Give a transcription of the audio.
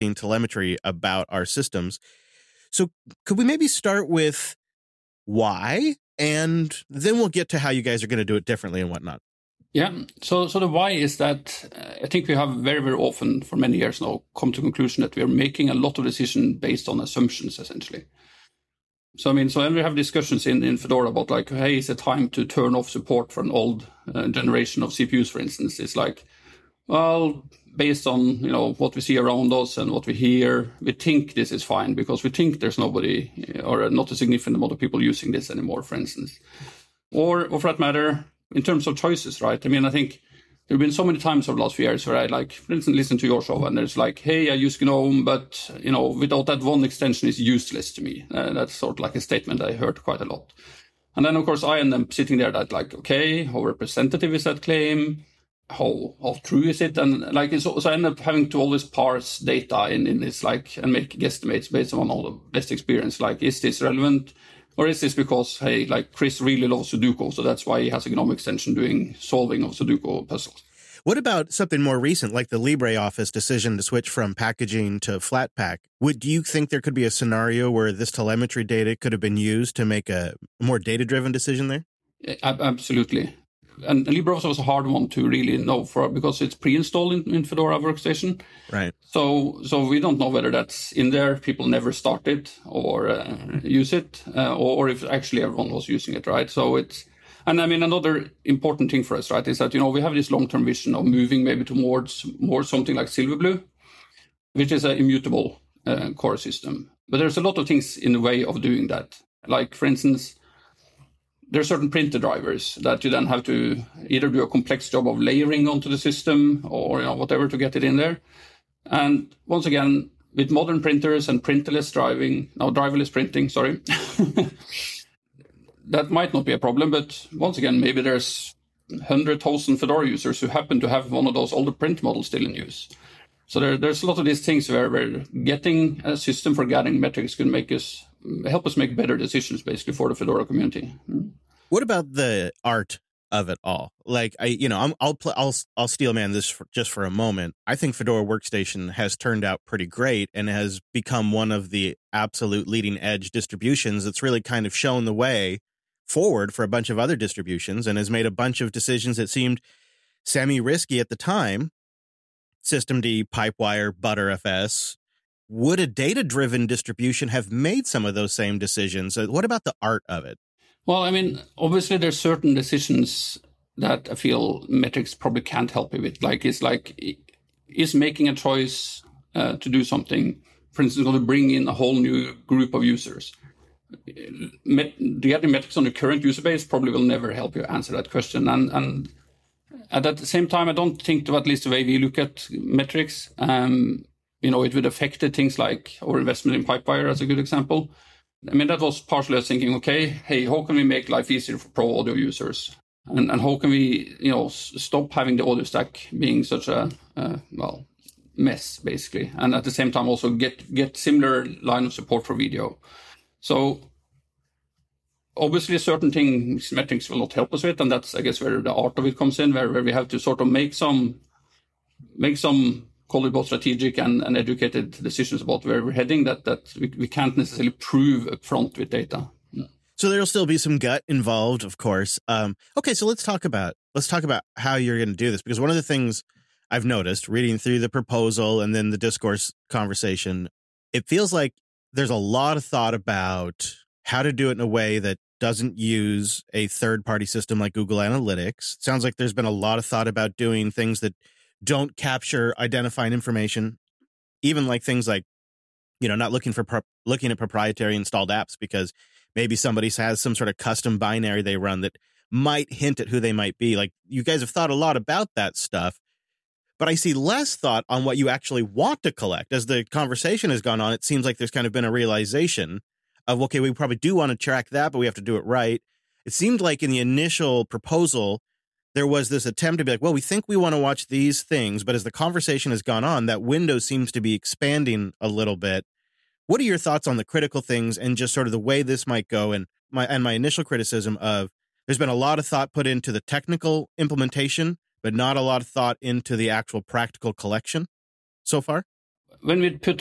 telemetry about our systems. So could we maybe start with why, and then we'll get to how you guys are going to do it differently and whatnot. Yeah, so the why is that I think we have very, very often for many years now come to the conclusion that we are making a lot of decisions based on assumptions, essentially. So when we have discussions in Fedora about like, hey, is it time to turn off support for an old generation of CPUs, for instance? It's like, well, based on what we see around us and what we hear, we think this is fine because we think there's nobody or not a significant amount of people using this anymore, for instance. Or for that matter, in terms of choices, right? I think there have been so many times over the last few years where I, like, for instance, listen to your show and there's like, hey, I use GNOME, but, without that one extension is useless to me. That's sort of like a statement I heard quite a lot. And then, of course, I end up sitting there that like, okay, how representative is that claim? How true is it? And like, so I end up having to always parse data in this, like, and make guesstimates based on all the best experience. Like, is this relevant? Or is this because, hey, like Chris really loves Sudoku, so that's why he has a GNOME extension doing solving of Sudoku puzzles? What about something more recent, like the LibreOffice decision to switch from packaging to Flatpak? Do you think there could be a scenario where this telemetry data could have been used to make a more data-driven decision there? Absolutely. And LibreOffice was a hard one to really know because it's pre-installed in Fedora Workstation. Right. So we don't know whether that's in there. People never start it or use it, or if actually everyone was using it, right? So another important thing for us, right, is that, we have this long-term vision of moving maybe towards more something like Silverblue, which is an immutable core system. But there's a lot of things in the way of doing that. Like, for instance, there are certain printer drivers that you then have to either do a complex job of layering onto the system or whatever to get it in there. And once again, with modern printers and driverless printing, that might not be a problem. But once again, maybe there's 100,000 Fedora users who happen to have one of those older print models still in use. So there's a lot of these things where getting a system for gathering metrics can help us make better decisions, basically, for the Fedora community. What about the art of it all? Like, I'll steel man this just for a moment. I think Fedora Workstation has turned out pretty great and has become one of the absolute leading edge distributions that's really kind of shown the way forward for a bunch of other distributions and has made a bunch of decisions that seemed semi-risky at the time. Systemd, Pipewire, Btrfs. Would a data-driven distribution have made some of those same decisions? What about the art of it? Well, obviously there's certain decisions that I feel metrics probably can't help you with. Is making a choice to do something, for instance, going to bring in a whole new group of users? Getting metrics on the current user base probably will never help you answer that question. And at the same time, I don't think, at least the way we look at metrics, it would affect things like our investment in Pipewire as a good example. That was partially us thinking, okay, hey, how can we make life easier for pro audio users? And how can we, stop having the audio stack being such a, mess, basically. And at the same time also get similar line of support for video. So obviously certain things metrics will not help us with, and that's, I guess, where the art of it comes in, where we have to sort of make some call it both strategic and educated decisions about where we're heading that we can't necessarily prove upfront with data. So there'll still be some gut involved, of course. Okay, so let's talk about how you're going to do this, because one of the things I've noticed reading through the proposal and then the discourse conversation, it feels like there's a lot of thought about how to do it in a way that doesn't use a third-party system like Google Analytics. Sounds like there's been a lot of thought about doing things that don't capture identifying information, even like things like, not looking at proprietary installed apps, because maybe somebody has some sort of custom binary they run that might hint at who they might be. Like, you guys have thought a lot about that stuff, but I see less thought on what you actually want to collect. As the conversation has gone on, it seems like there's kind of been a realization of, okay, we probably do want to track that, but we have to do it right. It seemed like in the initial proposal, there was this attempt to be like, well, we think we want to watch these things, but as the conversation has gone on, that window seems to be expanding a little bit. What are your thoughts on the critical things and just sort of the way this might go? And my initial criticism of, there's been a lot of thought put into the technical implementation, but not a lot of thought into the actual practical collection so far? when we put